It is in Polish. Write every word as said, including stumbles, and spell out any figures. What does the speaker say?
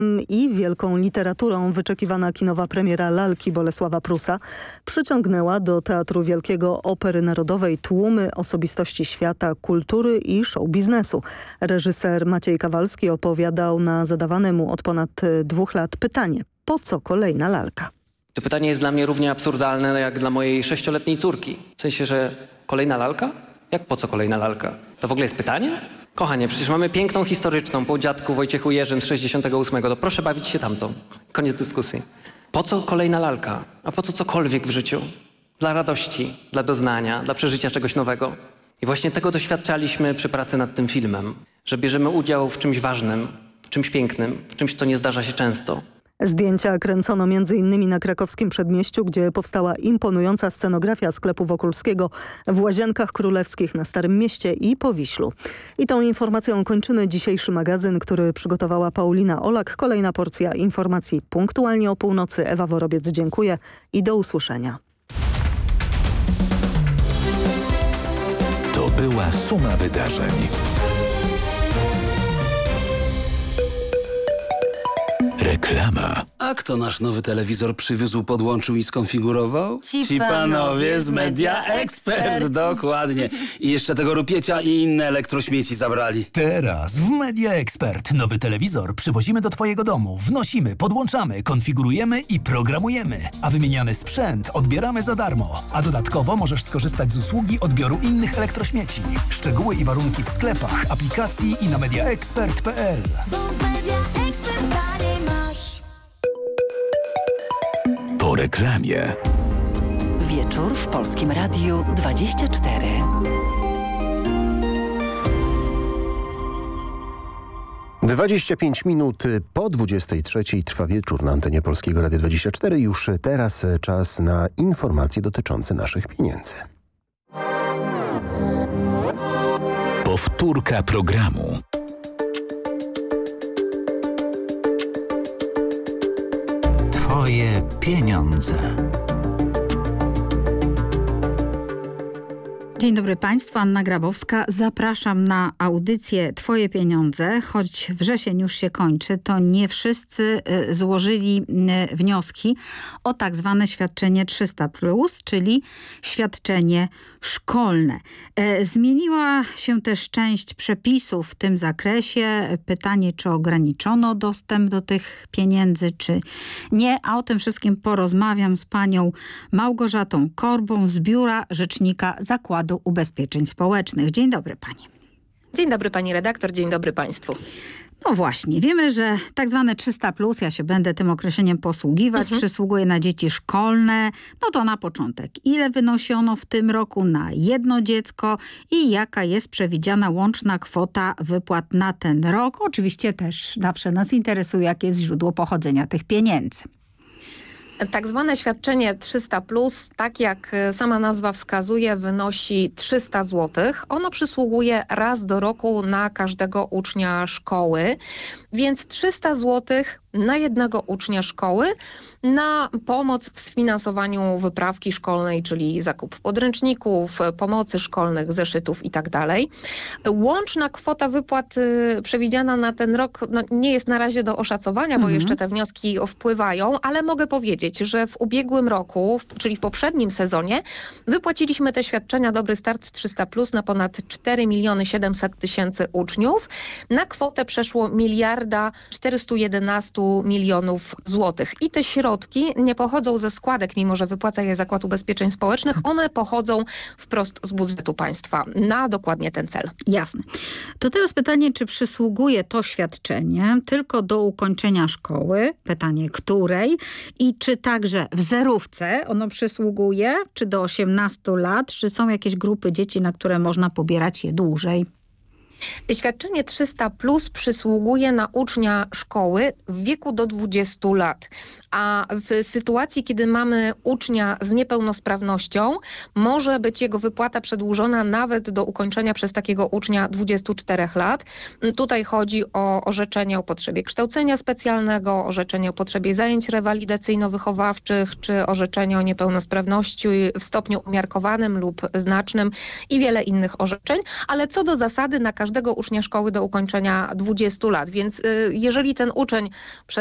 i wielką literaturą wyczekiwana kinowa premiera lalki Bolesława Prusa przyciągnęła do Teatru Wielkiego Opery Narodowej tłumy osobistości świata, kultury i show biznesu. Reżyser Maciej Kawalski opowiadał na zadawane mu od ponad dwóch lat pytanie: po co kolejna lalka? To pytanie jest dla mnie równie absurdalne jak dla mojej sześcioletniej córki. W sensie, że kolejna lalka? Jak po co kolejna lalka? To w ogóle jest pytanie? Kochanie, przecież mamy piękną historyczną po dziadku Wojciechu Jerzym z sześćdziesiątego ósmego. To proszę bawić się tamtą. Koniec dyskusji. Po co kolejna lalka? A po co cokolwiek w życiu? Dla radości, dla doznania, dla przeżycia czegoś nowego. I właśnie tego doświadczaliśmy przy pracy nad tym filmem. Że bierzemy udział w czymś ważnym, w czymś pięknym, w czymś, co nie zdarza się często. Zdjęcia kręcono między innymi na krakowskim Przedmieściu, gdzie powstała imponująca scenografia sklepu Wokulskiego, w Łazienkach Królewskich, na Starym Mieście i Powiślu. I tą informacją kończymy dzisiejszy magazyn, który przygotowała Paulina Olak. Kolejna porcja informacji punktualnie o północy. Ewa Worobiec, dziękuję i do usłyszenia. To była suma wydarzeń. Reklama. A kto nasz nowy telewizor przywiózł, podłączył i skonfigurował? Ci, Ci panowie z Media Expert. Dokładnie. I jeszcze tego rupiecia i inne elektrośmieci zabrali. Teraz w Media Expert nowy telewizor przywozimy do twojego domu, wnosimy, podłączamy, konfigurujemy i programujemy. A wymieniany sprzęt odbieramy za darmo. A dodatkowo możesz skorzystać z usługi odbioru innych elektrośmieci. Szczegóły i warunki w sklepach, aplikacji i na mediaexpert kropka p l. Po reklamie. Wieczór w Polskim Radiu dwadzieścia cztery. dwadzieścia pięć minut po dwudziestej trzeciej trwa wieczór na antenie Polskiego Radia dwadzieścia cztery. Już teraz czas na informacje dotyczące naszych pieniędzy. Powtórka programu. Twoje pieniądze. Dzień dobry Państwu, Anna Grabowska. Zapraszam na audycję Twoje pieniądze. Choć wrzesień już się kończy, to nie wszyscy złożyli wnioski o tak zwane świadczenie trzysta plus, czyli świadczenie szkolne. Zmieniła się też część przepisów w tym zakresie. Pytanie, czy ograniczono dostęp do tych pieniędzy, czy nie. A o tym wszystkim porozmawiam z panią Małgorzatą Korbą z Biura Rzecznika Zakładu Ubezpieczeń Społecznych. Dzień dobry pani. Dzień dobry pani redaktor, dzień dobry państwu. No właśnie, wiemy, że tak zwane trzysta plus, ja się będę tym określeniem posługiwać, mhm. przysługuje na dzieci szkolne. No to na początek, ile wynosi ono w tym roku na jedno dziecko i jaka jest przewidziana łączna kwota wypłat na ten rok? Oczywiście też zawsze nas interesuje, jakie jest źródło pochodzenia tych pieniędzy. Tak zwane świadczenie trzysta plus, tak jak sama nazwa wskazuje, wynosi trzysta złotych. Ono przysługuje raz do roku na każdego ucznia szkoły, więc trzysta złotych na jednego ucznia szkoły na pomoc w sfinansowaniu wyprawki szkolnej, czyli zakup podręczników, pomocy szkolnych, zeszytów i tak dalej. Łączna kwota wypłat y, przewidziana na ten rok no, nie jest na razie do oszacowania, bo mhm. jeszcze te wnioski wpływają, ale mogę powiedzieć, że w ubiegłym roku, w, czyli w poprzednim sezonie, wypłaciliśmy te świadczenia Dobry Start trzysta plus na ponad cztery miliony siedemset tysięcy uczniów. Na kwotę przeszło miliarda czterysta jedenaście milionów złotych. I te środki nie pochodzą ze składek, mimo że wypłaca je Zakład Ubezpieczeń Społecznych. One pochodzą wprost z budżetu państwa na dokładnie ten cel. Jasne. To teraz pytanie, czy przysługuje to świadczenie tylko do ukończenia szkoły? Pytanie, której? I czy także w zerówce ono przysługuje? Czy do osiemnastu lat? Czy są jakieś grupy dzieci, na które można pobierać je dłużej? Świadczenie trzysta plus przysługuje na ucznia szkoły w wieku do dwudziestu lat. A w sytuacji, kiedy mamy ucznia z niepełnosprawnością, może być jego wypłata przedłużona nawet do ukończenia przez takiego ucznia dwudziestu czterech lat. Tutaj chodzi o orzeczenie o potrzebie kształcenia specjalnego, orzeczenie o potrzebie zajęć rewalidacyjno-wychowawczych, czy orzeczenie o niepełnosprawności w stopniu umiarkowanym lub znacznym i wiele innych orzeczeń. Ale co do zasady na każdego każdego ucznia szkoły do ukończenia dwudziestu lat. Więc y, jeżeli ten uczeń